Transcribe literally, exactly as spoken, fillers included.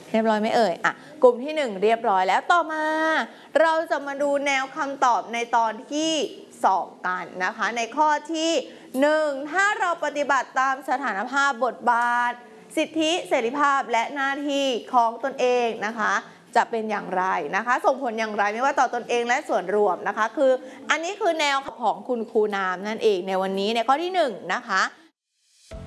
เรียบร้อยไหมเอ่ยอ่ะกลุ่มที่หนึ่งเรียบร้อยแล้วต่อมาเราจะมาดูแนวคำตอบในตอนที่สองกันนะคะในข้อที่หนึ่งถ้าเราปฏิบัติตามสถานภาพบทบาทสิทธิเสรีภาพและหน้าที่ของตนเองนะคะจะเป็นอย่างไรนะคะส่งผลอย่างไรไม่ว่าต่อตนเองและส่วนรวมนะคะคืออันนี้คือแนวของคุณครูน้ำนั่นเองในวันนี้ในข้อที่หนึ่งนะคะ